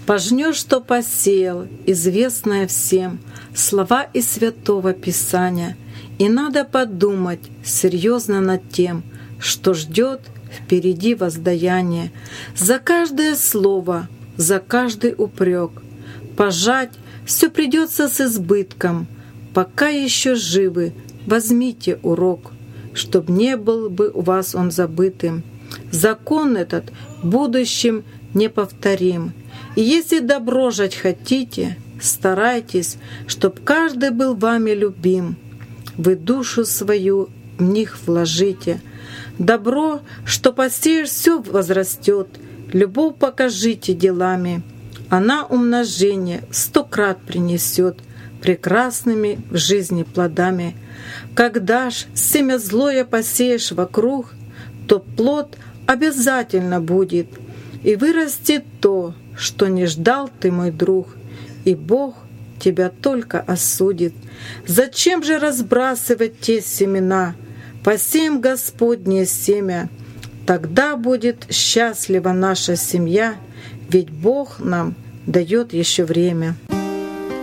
Пожнешь, что посеял, известное всем, слова из Святого Писания. И надо подумать серьезно над тем, что ждет впереди воздаяние. За каждое слово, за каждый упрек пожать все придется с избытком. Пока еще живы, возьмите урок, чтоб не был бы у вас он забытым. Закон этот в будущем неповторим. И если добро жать хотите, старайтесь, чтоб каждый был вами любим. Вы душу свою в них вложите. Добро, что посеешь, все возрастет. Любовь покажите делами. Она умножение 100 крат принесет прекрасными в жизни плодами. Когда ж семя злое посеешь вокруг, то плод обязательно будет, и вырастет то, что не ждал ты, мой друг, и Бог тебя только осудит. Зачем же разбрасывать те семена? Посеем Господнее семя, тогда будет счастлива наша семья, ведь Бог нам дает еще время.